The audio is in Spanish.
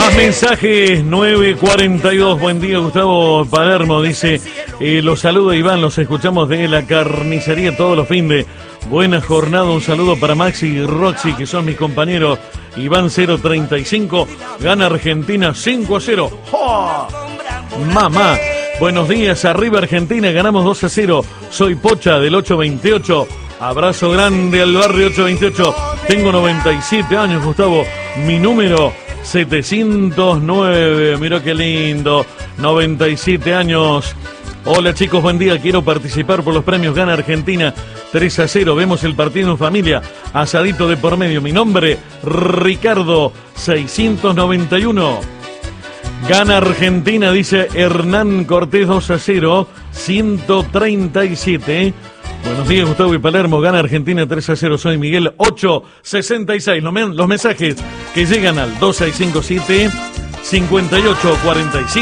Más mensajes, 9:42. Buen día, Gustavo Palermo. Dice, los saluda Iván, los escuchamos de la carnicería todos los fines. Buena jornada, un saludo para Maxi y Roxy, que son mis compañeros. Iván 035, gana Argentina 5-0. ¡Oh! Mamá, buenos días, arriba Argentina, ganamos 2-0. Soy Pocha del 828. Abrazo grande al barrio 828. Tengo 97 años, Gustavo. Mi número 709. Mira qué lindo. 97 años. Hola chicos, buen día. Quiero participar por los premios Gana Argentina 3-0. Vemos el partido en familia. Asadito de por medio. Mi nombre, Ricardo 691. Gana Argentina, dice Hernán Cortés 2-0. 137. Buenos días, Gustavo y Palermo. Gana Argentina 3-0. Soy Miguel 866. Los mensajes que llegan al 2657 5847.